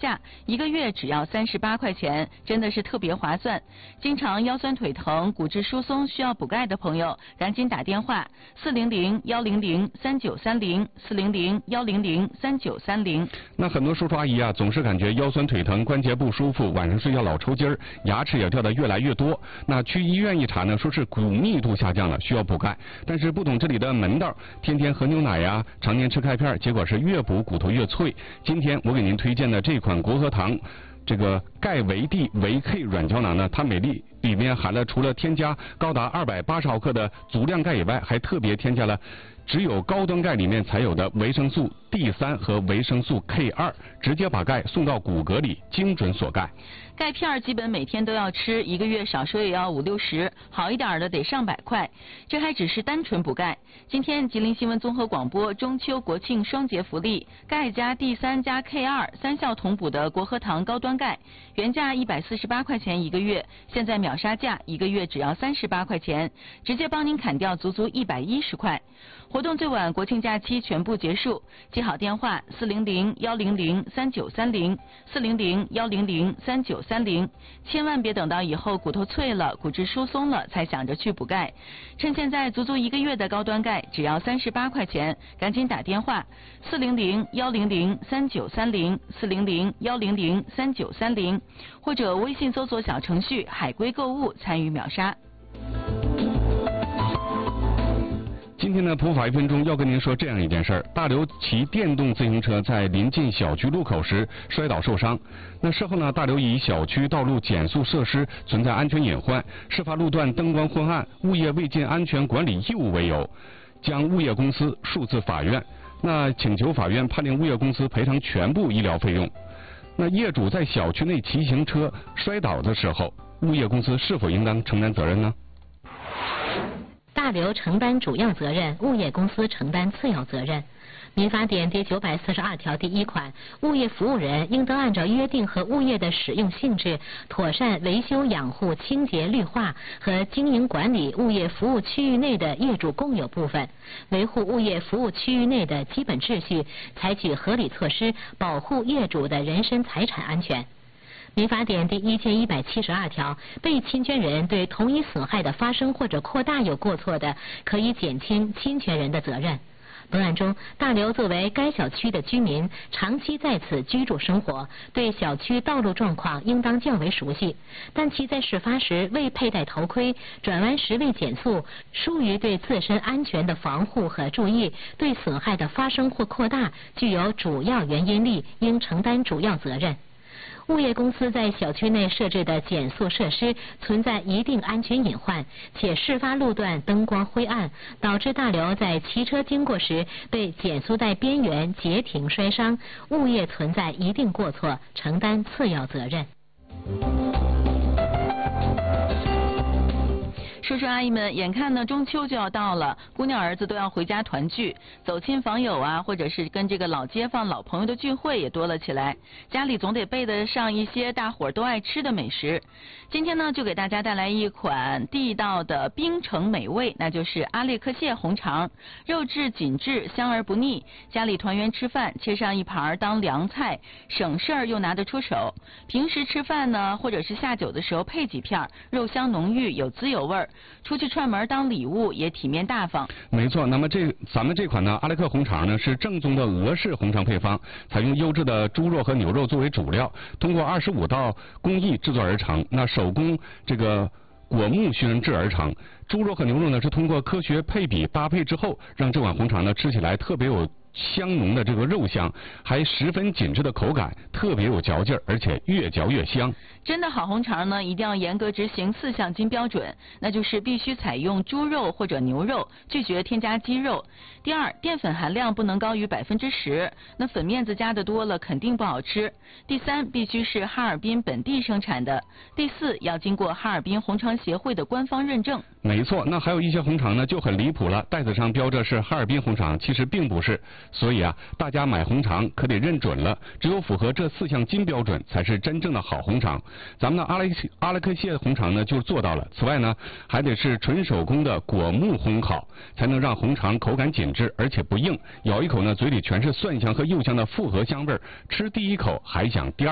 价，一个月只要38块钱，真的是特别划算。经常腰酸腿疼、骨质疏松需要补钙的朋友，赶紧打电话400-100-3930，400-100-3930。 那很多叔叔阿姨啊，总是感觉腰酸腿疼、关节不舒服，晚上睡觉老抽筋儿，牙齿也掉得越来越多。那去医院一查呢，说是骨密度下降了，需要补钙。但是不懂这里的门道，天天喝牛奶呀，常年吃钙片，结果是越补骨头越脆。今天我给您推荐的这款国和堂这个钙维 D 维 K 软胶囊呢，它美丽里面含了除了添加高达280毫克的足量钙以外，还特别添加了只有高端钙里面才有的维生素 D3 和维生素 K2， 直接把钙送到骨骼里，精准锁钙。 钙片基本每天都要吃，一个月少说也要50-60，好一点的得上百块。这还只是单纯补钙。今天吉林新闻综合广播中秋国庆双节福利，钙加 D3 加 K2 三效同补的国和堂高端钙，原价148块钱一个月，现在秒杀价，一个月只要38块钱，直接帮您砍掉足足110块。活动最晚国庆假期全部结束，记好电话400-100-3930，400-100-3930，千万别等到以后骨头脆了、骨质疏松了才想着去补钙。趁现在足足一个月的高端钙只要38块钱，赶紧打电话400-100-3930，400-100-3930，或者微信搜索小程序海龟购物参与秒杀。 今天的普法1分钟要跟您说这样一件事儿：大刘骑电动自行车在临近小区路口时摔倒受伤。那事后呢，大刘以小区道路减速设施存在安全隐患、事发路段灯光昏暗、物业未尽安全管理义务为由，将物业公司诉至法院。那请求法院判令物业公司赔偿全部医疗费用。那业主在小区内骑行车摔倒的时候，物业公司是否应当承担责任呢？ 大刘承担主要责任，物业公司承担次要责任。民法典第942条第1款，物业服务人应当按照约定和物业的使用性质，妥善维修养护、清洁绿化和经营管理物业服务区域内的业主共有部分，维护物业服务区域内的基本秩序，采取合理措施保护业主的人身财产安全。民法典第1172条，被侵权人对同一损害的发生或者扩大有过错的，可以减轻侵权人的责任。本案中，大刘作为该小区的居民，长期在此居住生活，对小区道路状况应当较为熟悉，但其在事发时未佩戴头盔，转弯时未减速，疏于对自身安全的防护和注意，对损害的发生或扩大具有主要原因力，应承担主要责任。物业公司在小区内设置的减速设施存在一定安全隐患，且事发路段灯光灰暗，导致大刘在骑车经过时被减速带边缘截停摔伤，物业存在一定过错，承担次要责任。 叔叔阿姨们，眼看呢中秋就要到了，姑娘儿子都要回家团聚，走亲访友啊，或者是跟这个老街坊、老朋友的聚会也多了起来，家里总得备得上一些大伙儿都爱吃的美食。今天呢，就给大家带来一款地道的冰城美味，那就是阿列克谢红肠，肉质紧致，香而不腻，家里团圆吃饭，切上一盘当凉菜，省事儿又拿得出手。平时吃饭呢，或者是下酒的时候配几片，肉香浓郁，有滋有味儿。出去串门当礼物也体面大方。 没错，那么咱们这款呢阿列克红肠呢是正宗的俄式红肠配方，采用优质的猪肉和牛肉作为主料，通过25道工艺制作而成。那手工这个果木熏制而成，猪肉和牛肉呢是通过科学配比搭配之后，让这款红肠呢吃起来特别有香浓的这个肉香，还十分紧致的口感，特别有嚼劲儿，而且越嚼越香。 真的好红肠呢，一定要严格执行4项金标准，那就是必须采用猪肉或者牛肉，拒绝添加鸡肉。第二，淀粉含量不能高于10%，那粉面子加的多了肯定不好吃。第三，必须是哈尔滨本地生产的。第四，要经过哈尔滨红肠协会的官方认证。 没错，那还有一些红肠呢就很离谱了，袋子上标着是哈尔滨红肠，其实并不是。所以啊，大家买红肠可得认准了，只有符合这4项金标准，才是真正的好红肠。咱们的阿列克谢红肠呢就做到了。此外呢，还得是纯手工的果木烘烤，才能让红肠口感紧致而且不硬，咬一口呢嘴里全是蒜香和柚香的复合香味，吃第一口还想第二。